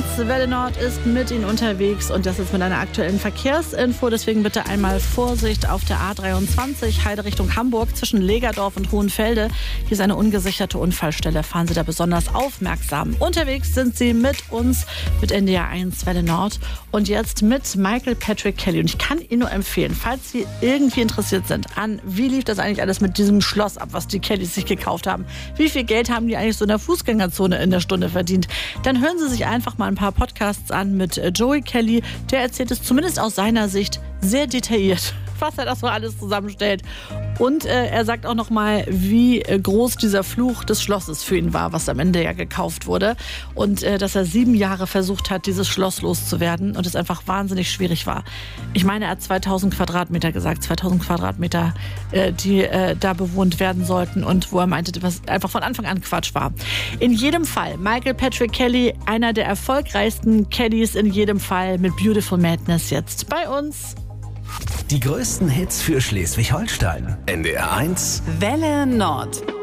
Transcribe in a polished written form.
Welle Nord ist mit Ihnen unterwegs und das ist mit einer aktuellen Verkehrsinfo. Deswegen bitte einmal Vorsicht auf der A23, Heide Richtung Hamburg zwischen Legerdorf und Hohenfelde. Hier ist eine ungesicherte Unfallstelle. Fahren Sie da besonders aufmerksam. Unterwegs sind Sie mit uns, mit NDR 1 Welle Nord und jetzt mit Michael Patrick Kelly. Und ich kann Ihnen nur empfehlen, falls Sie irgendwie interessiert sind an, wie lief das eigentlich alles mit diesem Schloss ab, was die Kellys sich gekauft haben. Wie viel Geld haben die eigentlich so in der Fußgängerzone in der Stunde verdient? Dann hören Sie sich einfach mal ein paar Podcasts an mit Joey Kelly. Der erzählt es zumindest aus seiner Sicht sehr detailliert, was er das so alles zusammenstellt. Und er sagt auch noch mal, wie groß dieser Fluch des Schlosses für ihn war, was am Ende ja gekauft wurde. Und dass er 7 Jahre versucht hat, dieses Schloss loszuwerden und es einfach wahnsinnig schwierig war. Ich meine, er hat 2000 Quadratmeter gesagt, 2000 Quadratmeter, die da bewohnt werden sollten und wo er meinte, was einfach von Anfang an Quatsch war. In jedem Fall, Michael Patrick Kelly, einer der erfolgreichsten Kellys in jedem Fall mit Beautiful Madness jetzt bei uns. Die größten Hits für Schleswig-Holstein. NDR 1 Welle Nord.